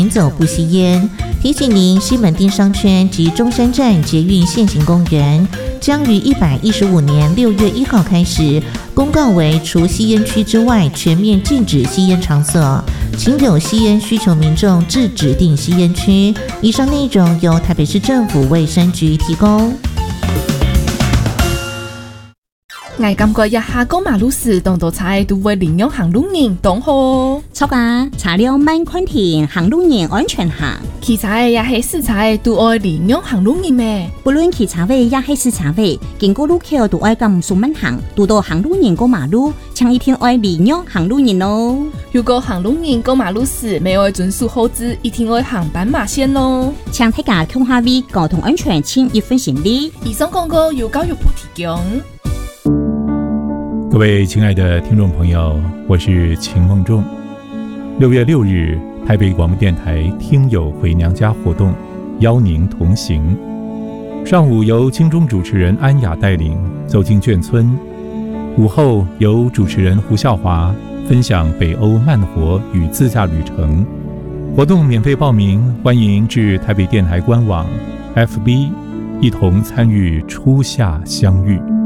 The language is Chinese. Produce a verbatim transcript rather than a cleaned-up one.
行走不吸烟。提醒您，西门町商圈及中山站捷运现行公园将于一百一十五年六月一号开始公告为除吸烟区之外全面禁止吸烟场所，请有吸烟需求民众至指定吸烟区。以上内容由台北市政府卫生局提供。 我感覺一下過馬路時，當到踩都會領養行路人當好。 錯噶，查了慢寬田，行路人安全行。 騎踩也係死踩，都愛領養行路人咩？ 不論騎踩位也係死踩位，經過路口都愛咁數慢行，遇到行路人過馬路，請一定愛領養行路人咯。 如果行路人過馬路時未愛遵守號誌，一定愛行斑馬線咯。 請大家共下為交通安全盡一份心力。 以上廣告由教育部提供。 各位親愛的聽眾朋友，我是秦夢仲。六月六日，台北廣播電臺聽友回娘家活動，邀您同行。上午由金鐘主持人安雅帶領走進眷村，午後由主持人胡孝華分享北歐慢活與自駕旅程。活動免費報名，歡迎至台北電臺官網 F B 一同參與初夏相遇。